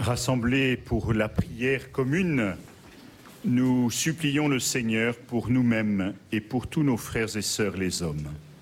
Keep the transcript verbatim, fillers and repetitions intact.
Rassemblés pour la prière commune, nous supplions le Seigneur pour nous-mêmes et pour tous nos frères et sœurs les hommes.